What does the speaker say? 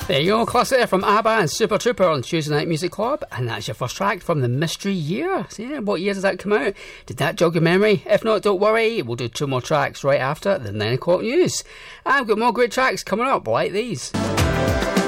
There you go, classic there from ABBA and Super Trooper on Tuesday Night Music Club, and that's your first track from the Mystery Year. So yeah, what year does that come out? Did that jog your memory? If not, don't worry, we'll do 2 more tracks right after the 9 o'clock news. I've got more great tracks coming up like these.